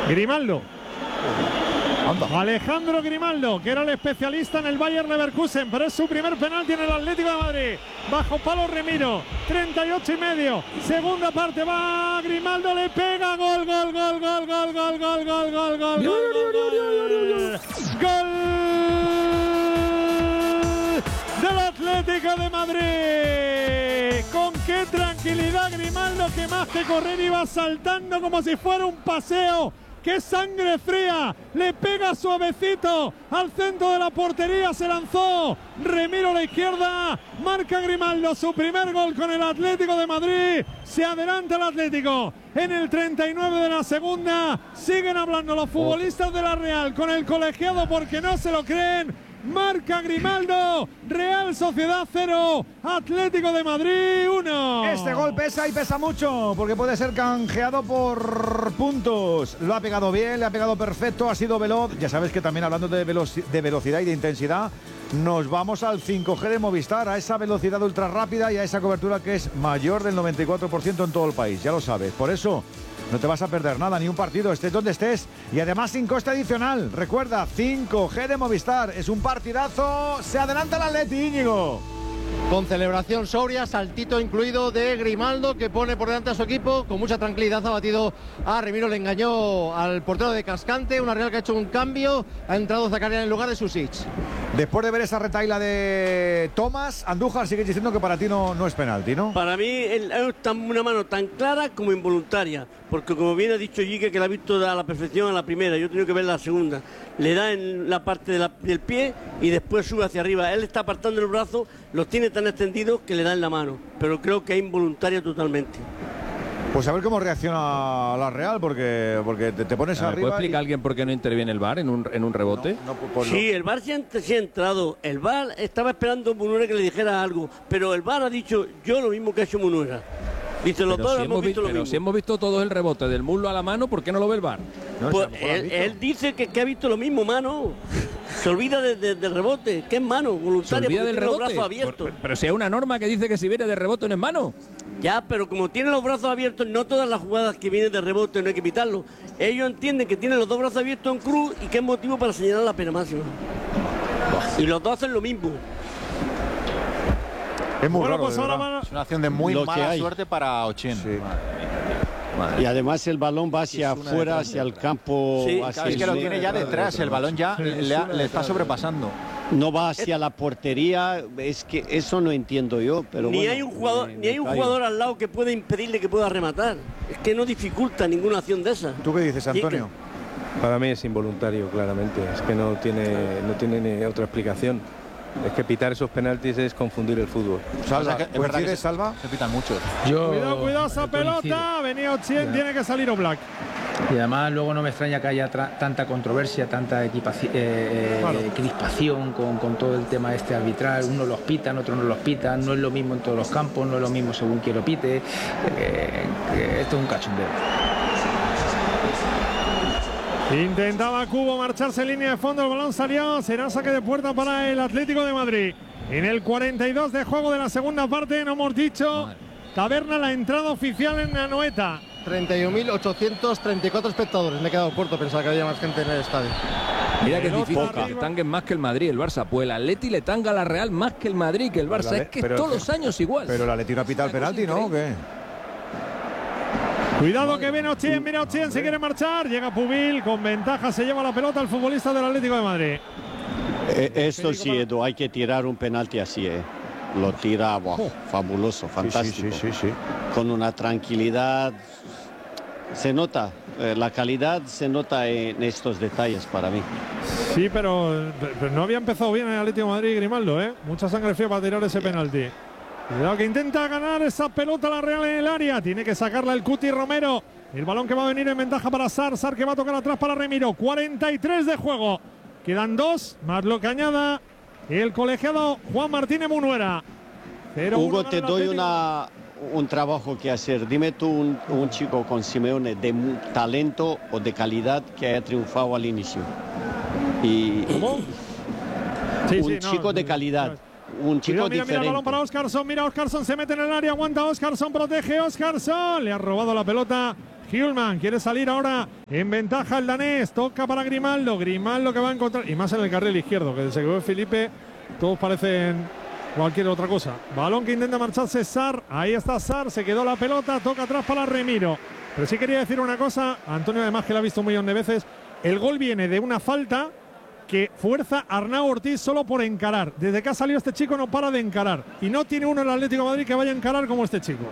Grimaldo. Anda. Alejandro Grimaldo, que era el especialista en el Bayer Leverkusen, pero es su primer penalti en el Atlético de Madrid. Bajo palo Remiro, 38,5. Segunda parte, va Grimaldo, le pega, gol, gol, gol, gol, gol, gol, gol, gol, gol, gol, gol, gol del Atlético de Madrid. Con qué tranquilidad Grimaldo, que más que correr iba saltando como si fuera un paseo. ¡Qué sangre fría! Le pega suavecito al centro de la portería, se lanzó Remiro a la izquierda, marca Grimaldo su primer gol con el Atlético de Madrid, se adelanta el Atlético en el 39 de la segunda, siguen hablando los futbolistas de la Real con el colegiado porque no se lo creen. Marca Grimaldo, Real Sociedad 0, Atlético de Madrid 1. Este gol pesa y pesa mucho porque puede ser canjeado por puntos. Lo ha pegado bien, le ha pegado perfecto, ha sido veloz. Ya sabes que también hablando de velocidad y de intensidad, nos vamos al 5G de Movistar, a esa velocidad ultra rápida y a esa cobertura que es mayor del 94% en todo el país. Ya lo sabes, por eso no te vas a perder nada, ni un partido, estés donde estés. Y además sin coste adicional. Recuerda, 5G de Movistar. Es un partidazo. Se adelanta el Atleti, Íñigo. Con celebración sobria, saltito incluido de Grimaldo, que pone por delante a su equipo. Con mucha tranquilidad ha batido a Remiro, le engañó al portero de Cascante. Una Real que ha hecho un cambio. Ha entrado Zakaria en lugar de Susic. Después de ver esa retaila de Tomás, Andújar sigue diciendo que para ti no es penalti, ¿no? Para mí es una mano tan clara como involuntaria, porque como bien ha dicho Jique, que la ha visto a la perfección a la primera, yo he tenido que ver la segunda, le da en la parte del pie y después sube hacia arriba, él está apartando el brazo, los tiene tan extendidos que le da en la mano, pero creo que es involuntaria totalmente. Pues a ver cómo reacciona la Real, porque te pones arriba. ¿Puede explicar a alguien por qué no interviene el VAR en un rebote? Sí, el VAR sí ha entrado. El VAR estaba esperando a Munuera que le dijera algo, pero el VAR ha dicho yo lo mismo que ha hecho Munuera. Dice, los dos hemos visto lo mismo. Si hemos visto todos el rebote del muslo a la mano, ¿por qué no lo ve el VAR? Pues él dice que ha visto lo mismo, mano. Se olvida del rebote, que es mano, voluntaria, porque tiene los brazos abiertos. Pero si hay una norma que dice que si viene de rebote no es mano. Ya, pero como tiene los brazos abiertos, no todas las jugadas que vienen de rebote no hay que pitarlo. Ellos entienden que tienen los dos brazos abiertos en cruz y que es motivo para señalar la pena máxima. Y los dos hacen lo mismo. Es muy raro, pues ahora es una acción de muy mala suerte para Ochén. Sí. Y además el balón va hacia afuera, hacia el campo. Sí, hacia es que lo tiene ya detrás, el balón ya le está sobrepasando. No va hacia la portería, es que eso no entiendo yo, pero ni bueno, hay un jugador al lado que pueda impedirle que pueda rematar. Es que no dificulta ninguna acción de esa. ¿Tú qué dices, Antonio? Para mí es involuntario, claramente. Es que no tiene ni otra explicación. Es que pitar esos penaltis es confundir el fútbol. Salva, es verdad que Salva. Se pitan muchos. Cuidado esa pelota. Venía Ochien, tiene que salir Oblak. Y además luego no me extraña que haya tanta controversia, tanta crispación con todo el tema este arbitral. Unos los pitan, otros no los pitan. No es lo mismo en todos los campos, no es lo mismo según quien lo pite. Esto es un cachondeo. Intentaba Cubo marcharse en línea de fondo, el balón salió, será saque de puerta para el Atlético de Madrid. En el 42 de juego de la segunda parte, no hemos dicho, Taberna, la entrada oficial en Anoeta. 31.834 espectadores, me he quedado corto, pensaba que había más gente en el estadio. Mira que es difícil que le tanguen más que el Madrid, el Barça. Pues el Atleti le tanga a la Real más que el Madrid, que el Barça. Es que todos los años igual. Pero el Atleti no ha pitado el penalti, ¿no? ¿O qué? Cuidado que viene Ochien, mira Ochien, se quiere marchar, llega Pubil, con ventaja se lleva la pelota el futbolista del Atlético de Madrid. Esto sí, Edu, hay que tirar un penalti así, Lo tira, fabuloso, fantástico. Sí. Con una tranquilidad, se nota, la calidad se nota en estos detalles para mí. Sí, pero no había empezado bien el Atlético de Madrid, Grimaldo, Mucha sangre fría para tirar ese penalti. Cuidado que intenta ganar esa pelota la Real en el área. Tiene que sacarla el Cuti Romero. El balón que va a venir en ventaja para Sar. Sar que va a tocar atrás para Remiro. 43 de juego. Quedan 2, más lo que añada el colegiado Juan Martínez Munuera. Hugo, te doy un trabajo que hacer. Dime tú un chico con Simeone de talento o de calidad que haya triunfado al inicio. ¿Cómo? Un chico de calidad. Un chico diferente. Mira el balón para Óscarson. Mira, Óscarson se mete en el área. Aguanta Óscarson, protege Óscarson. Le ha robado la pelota Hjulmand quiere salir ahora en ventaja el danés. Toca para Grimaldo. Grimaldo que va a encontrar. Y más en el carril izquierdo, que desde que ve Felipe, todos parecen cualquier otra cosa. Balón que intenta marcharse Sarr. Ahí está Sarr. Se quedó la pelota. Toca atrás para Remiro. Pero sí quería decir una cosa. Antonio, además, que la ha visto un millón de veces. El gol viene de una falta que fuerza a Arnau Ortiz solo por encarar. Desde que ha salido este chico no para de encarar. Y no tiene uno en el Atlético de Madrid que vaya a encarar como este chico.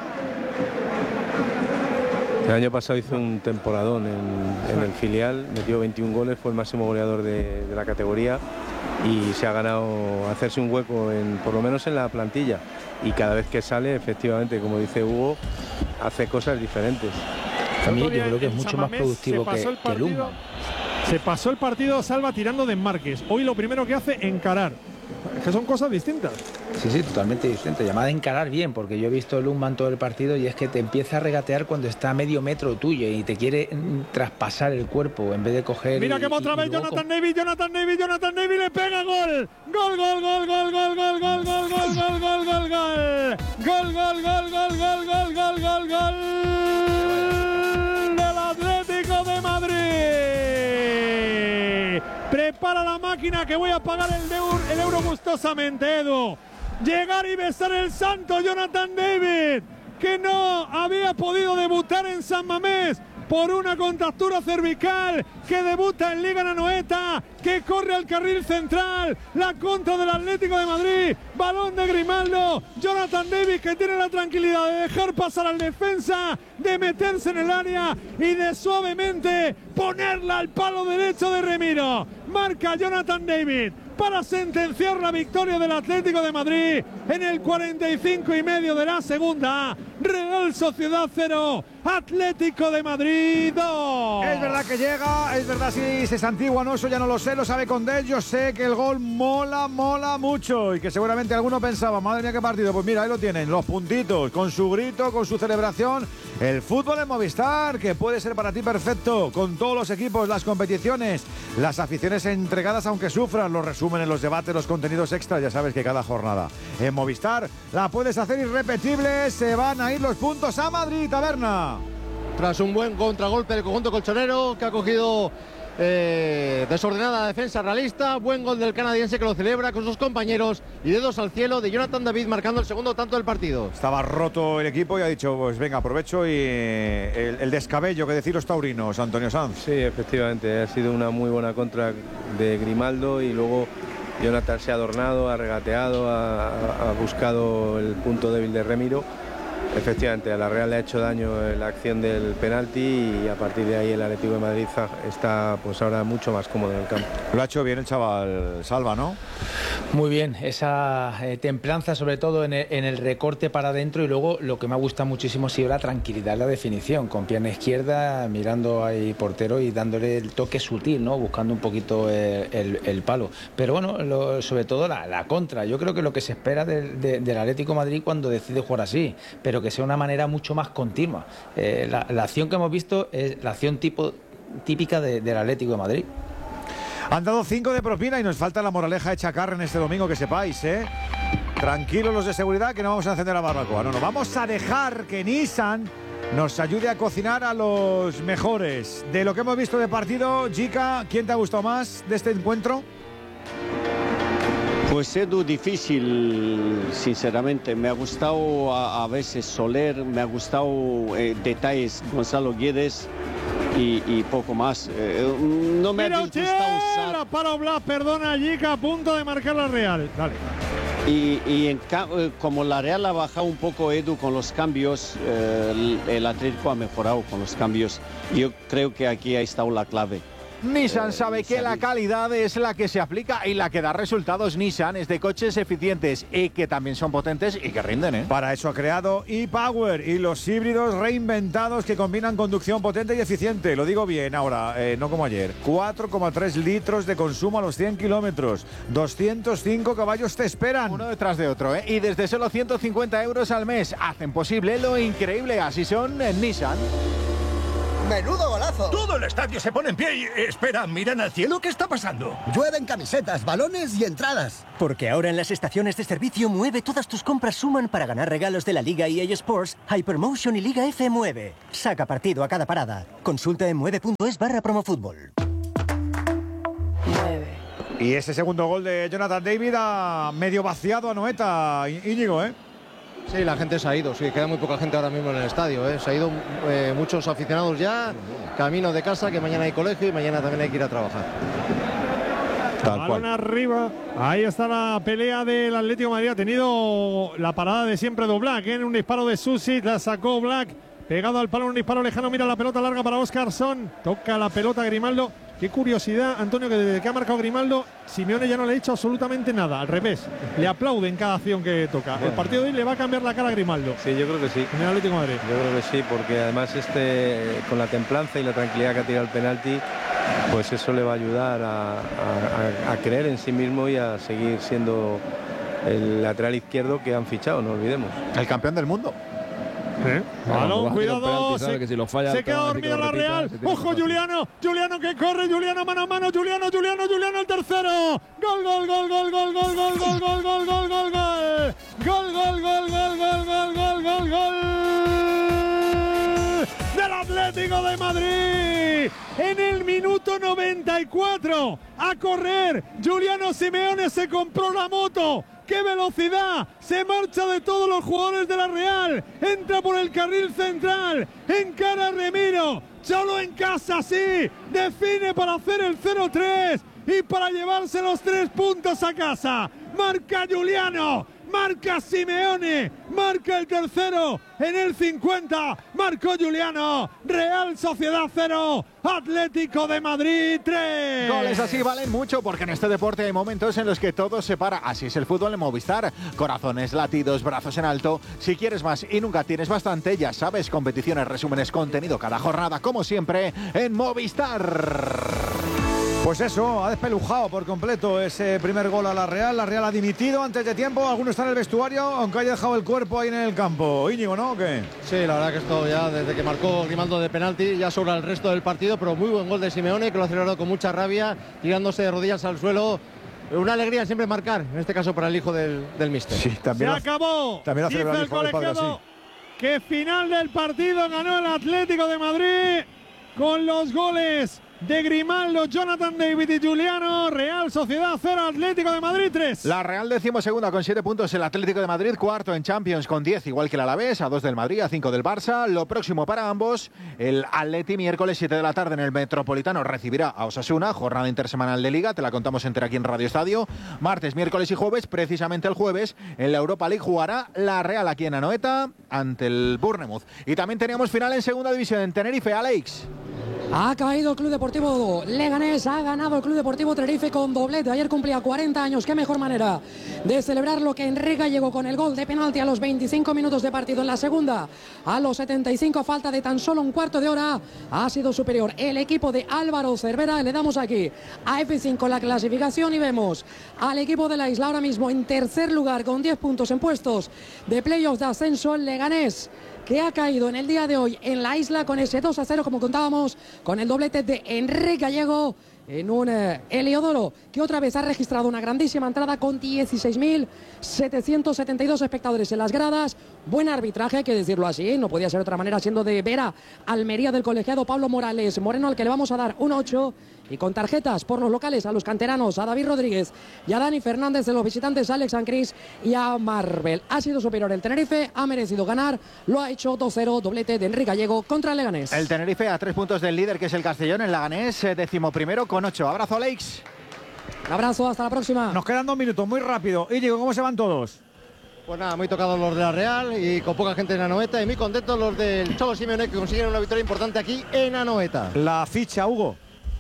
El año pasado hizo un temporadón en el filial, metió 21 goles, fue el máximo goleador de la categoría y se ha ganado hacerse un hueco por lo menos en la plantilla. Y cada vez que sale, efectivamente, como dice Hugo, hace cosas diferentes. A mí yo creo que es mucho más productivo que Luma. Se pasó el partido Salva tirando de Márquez. Hoy lo primero que hace, encarar. Es que son cosas distintas. Sí, totalmente distintas. Llamada a encarar bien, porque yo he visto a Lundman todo el partido y es que te empieza a regatear cuando está a medio metro tuyo y te quiere traspasar el cuerpo en vez de coger. Mira que otra vez Jonathan David le pega gol. Gol. Del Atlético de Madrid. Prepara la máquina que voy a pagar el euro gustosamente, Edu. Llegar y besar el santo Jonathan David, que no había podido debutar en San Mamés por una contractura cervical, que debuta en Liga Anoeta, que corre al carril central, la contra del Atlético de Madrid, balón de Grimaldo, Jonathan David que tiene la tranquilidad de dejar pasar al defensa, de meterse en el área y de suavemente ponerla al palo derecho de Remiro. Marca Jonathan David para sentenciar la victoria del Atlético de Madrid en el 45,5 de la segunda. Real Sociedad 0, Atlético de Madrid 2. Es verdad que llega, es verdad si se santigua o no, eso ya no lo sé, lo sabe Condés. Yo sé que el gol mola mucho y que seguramente alguno pensaba, madre mía qué partido. Pues mira, ahí lo tienen, los puntitos, con su grito, con su celebración. El fútbol en Movistar, que puede ser para ti perfecto, con todos los equipos, las competiciones, las aficiones entregadas aunque sufran, los resúmenes, los debates, los contenidos extras, ya sabes que cada jornada en Movistar la puedes hacer irrepetible. Se van a ir los puntos a Madrid, Taberna. Tras un buen contragolpe del conjunto colchonero que ha cogido desordenada la defensa realista, buen gol del canadiense que lo celebra con sus compañeros y dedos al cielo de Jonathan David marcando el segundo tanto del partido. Estaba roto el equipo y ha dicho, pues venga, aprovecho y el descabello que decir los taurinos, Antonio Sanz. Sí, efectivamente, ha sido una muy buena contra de Grimaldo y luego Jonathan se ha adornado, ha regateado, ha buscado el punto débil de Remiro. Efectivamente, a la Real le ha hecho daño la acción del penalti y a partir de ahí el Atlético de Madrid está pues ahora mucho más cómodo en el campo. Lo ha hecho bien el chaval Salva, ¿no? Muy bien, esa templanza sobre todo en el recorte para adentro y luego lo que me ha gustado muchísimo ha sido la tranquilidad en la definición, con pierna izquierda, mirando ahí portero y dándole el toque sutil, ¿no? Buscando un poquito el palo. Pero bueno, sobre todo la contra. Yo creo que lo que se espera del Atlético de Madrid cuando decide jugar así, pero que sea una manera mucho más continua. La acción que hemos visto es la acción típica del Atlético de Madrid. Han dado 5 de propina y nos falta la moraleja hecha carne este domingo, que sepáis, ¿eh? Tranquilos los de seguridad, que no vamos a encender la barbacoa. No, vamos a dejar que Nissan nos ayude a cocinar a los mejores. De lo que hemos visto de partido, Jica, ¿quién te ha gustado más de este encuentro? Pues Edu, difícil, sinceramente. Me ha gustado a veces Soler, me ha gustado detalles Gonzalo Guedes y poco más. No me ha disgustado usar. Para Blas, perdona, Jica, a punto de marcar la Real. Dale. Y como la Real ha bajado un poco, Edu, con los cambios, el Atlético ha mejorado con los cambios. Yo creo que aquí ha estado la clave. Nissan sabe que la calidad es la que se aplica y la que da resultados. Nissan es de coches eficientes y que también son potentes y que rinden, ¿eh? Para eso ha creado ePower y los híbridos reinventados que combinan conducción potente y eficiente. Lo digo bien ahora, no como ayer. 4,3 litros de consumo a los 100 kilómetros. 205 caballos te esperan. Uno detrás de otro, ¿eh? Y desde solo 150 euros al mes hacen posible lo increíble. Así son Nissan. ¡Menudo golazo! Todo el estadio se pone en pie y... Espera, ¿miran al cielo? ¿Qué está pasando? Llueven camisetas, balones y entradas. Porque ahora en las estaciones de servicio Mueve todas tus compras suman para ganar regalos de la Liga EA Sports, Hypermotion y Liga F Mueve. Saca partido a cada parada. Consulta en mueve.es/promofútbol. Y ese segundo gol de Jonathan David ha medio vaciado a Anoeta, Íñigo, ¿eh? Sí, la gente se ha ido, sí, queda muy poca gente ahora mismo en el estadio, ¿eh? Se ha ido muchos aficionados ya, camino de casa, que mañana hay colegio y mañana también hay que ir a trabajar. Balón arriba, ahí está la pelea del Atlético de Madrid, ha tenido la parada de siempre de Oblak, en un disparo de Susi, la sacó Oblak, pegado al palo, un disparo lejano, mira la pelota larga para Óscarson, toca la pelota Grimaldo. Qué curiosidad, Antonio, que desde que ha marcado Grimaldo, Simeone ya no le ha dicho absolutamente nada. Al revés, le aplaude en cada acción que toca. El partido de hoy le va a cambiar la cara a Grimaldo. Sí, yo creo que sí. En el Atlético de Madrid. Yo creo que sí, porque además con la templanza y la tranquilidad que ha tirado el penalti, pues eso le va a ayudar a creer en sí mismo y a seguir siendo el lateral izquierdo que han fichado, no olvidemos. El campeón del mundo. Balón, cuidado, que si lo falla, se queda dormida la Real. Ojo, Juliano que corre, Juliano mano a mano, Juliano el tercero. Gol, gol, gol, gol, gol, gol, gol, gol, gol, gol, gol, gol, gol. Gol, gol, gol, gol, gol, gol, gol, gol, gol. Del Atlético de Madrid. En el minuto 94. A correr. Juliano Simeone se compró la moto. ¡Qué velocidad! Se marcha de todos los jugadores de la Real. Entra por el carril central. Encara a Remiro. Solo en casa, sí. Define para hacer el 0-3 y para llevarse los 3 puntos a casa. Marca Juliano. Marca Simeone, marca el tercero en el 50, marcó Juliano, Real Sociedad 0, Atlético de Madrid 3. Goles así valen mucho porque en este deporte hay momentos en los que todo se para. Así es el fútbol en Movistar. Corazones, latidos, brazos en alto. Si quieres más y nunca tienes bastante, ya sabes, competiciones, resúmenes, contenido cada jornada, como siempre, en Movistar. Pues eso, ha despelujado por completo ese primer gol a la Real. La Real ha dimitido antes de tiempo. Alguno está en el vestuario, aunque haya dejado el cuerpo ahí en el campo. Íñigo, ¿no? ¿O qué? Sí, la verdad que esto ya desde que marcó Grimaldo de penalti ya sobra el resto del partido, pero muy buen gol de Simeone, que lo ha celebrado con mucha rabia, tirándose de rodillas al suelo. Una alegría siempre marcar, en este caso para el hijo del míster. Sí, también se acabó. También dice el colegiado que final del partido ganó el Atlético de Madrid con los goles de Grimaldo, Jonathan David y Juliano. Real Sociedad 0, Atlético de Madrid 3. La Real 12ª con 7 puntos, el Atlético de Madrid cuarto en Champions con 10, igual que el Alavés, a 2 del Madrid, a 5 del Barça. Lo próximo para ambos, el Atleti miércoles 7 de la tarde en el Metropolitano recibirá a Osasuna, jornada intersemanal de Liga, te la contamos entera aquí en Radio Estadio. Martes, miércoles y jueves, precisamente el jueves, en la Europa League jugará la Real aquí en Anoeta ante el Bournemouth. Y también teníamos final en segunda división en Tenerife, Alex. Ha caído el Club Deportivo Leganés, ha ganado el Club Deportivo Tenerife con doblete. Ayer cumplía 40 años, qué mejor manera de celebrarlo que Enrique Gallego con el gol de penalti a los 25 minutos de partido en la segunda. A los 75, a falta de tan solo un cuarto de hora, ha sido superior el equipo de Álvaro Cervera. Le damos aquí a F5 la clasificación y vemos al equipo de la Isla ahora mismo en tercer lugar con 10 puntos en puestos de playoffs de ascenso. El Leganés, que ha caído en el día de hoy en la Isla con ese 2-0, como contábamos, con el doblete de Enrique Gallego en un Heliodoro que otra vez ha registrado una grandísima entrada con 16.772 espectadores en las gradas. Buen arbitraje, hay que decirlo así, no podía ser de otra manera, siendo de Vera Almería del colegiado Pablo Morales Moreno, al que le vamos a dar un 8. Y con tarjetas por los locales a los canteranos, a David Rodríguez y a Dani Fernández, de los visitantes a Alex Ancris y a Marvel. Ha sido superior el Tenerife, ha merecido ganar, lo ha hecho 2-0, doblete de Enrique Gallego contra el Leganés. El Tenerife a 3 puntos del líder, que es el Castellón, el Leganés 11º con 8. Abrazo, Alex. Un abrazo, hasta la próxima. Nos quedan 2 minutos, muy rápido. Íñigo, ¿cómo se van todos? Pues nada, muy tocados los de la Real y con poca gente en Anoeta, y muy contentos los del Cholo Simeone, que consiguen una victoria importante aquí en Anoeta. La ficha, Hugo.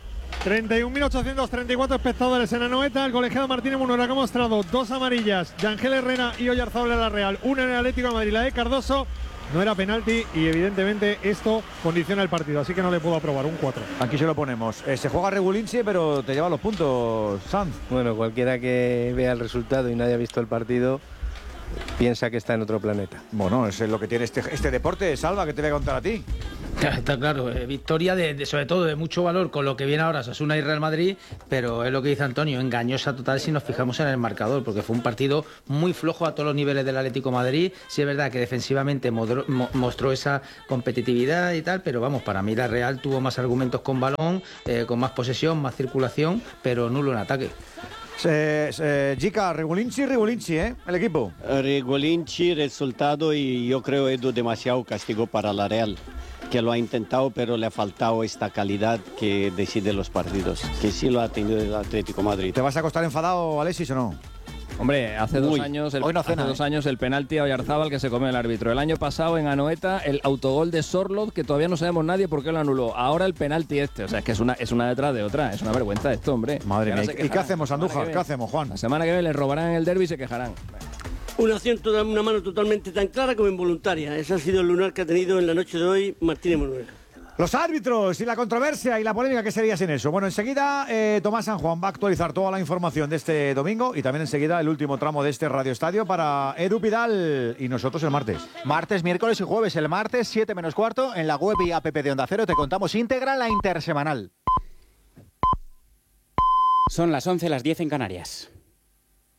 31.834 espectadores en Anoeta. El colegiado Martínez Munera ha mostrado 2 amarillas, Yangel Herrera y Oyarzabal de la Real, una en el Atlético de Madrid, la de Cardoso. No era penalti y evidentemente esto condiciona el partido, así que no le puedo aprobar, un 4. Aquí se lo ponemos. Se juega regulinche, pero te lleva los puntos, Sanz. Bueno, cualquiera que vea el resultado y no haya visto el partido piensa que está en otro planeta. Bueno, es lo que tiene este deporte, Salva, que te voy a contar a ti. Está claro, victoria sobre todo de mucho valor con lo que viene ahora Osasuna y Real Madrid, pero es lo que dice Antonio, engañosa total si nos fijamos en el marcador, porque fue un partido muy flojo a todos los niveles del Atlético de Madrid. Sí es verdad que defensivamente mostró esa competitividad y tal, pero vamos, para mí la Real tuvo más argumentos con balón, con más posesión, más circulación, pero nulo en ataque. Gica, Regulinci, el equipo. Regulinci, resultado, y yo creo Edu demasiado castigo para la Real, que lo ha intentado, pero le ha faltado esta calidad que decide los partidos, que sí lo ha tenido el Atlético de Madrid. ¿Te vas a acostar enfadado, Alexis, o no? Hombre, hace 2 años el penalti a Oyarzábal que se comió el árbitro. El año pasado en Anoeta el autogol de Sorloth, que todavía no sabemos nadie por qué lo anuló. Ahora el penalti o sea, es que es una detrás de otra. Es una vergüenza esto, hombre. Madre mía. ¿Y qué hacemos, Andújar? ¿Qué hacemos, Juan? La semana que viene les robarán el derbi y se quejarán. Una mano totalmente tan clara como involuntaria. Ese ha sido el lunar que ha tenido en la noche de hoy Martínez Manuel. Los árbitros y la controversia y la polémica, ¿qué sería sin eso? Bueno, enseguida Tomás San Juan va a actualizar toda la información de este domingo y también enseguida el último tramo de este Radio Estadio para Edu Pidal y nosotros el martes. Martes, miércoles y jueves. El martes, 7 menos cuarto, en la web y app de Onda Cero te contamos íntegra la intersemanal. Son las 11, las 10 en Canarias.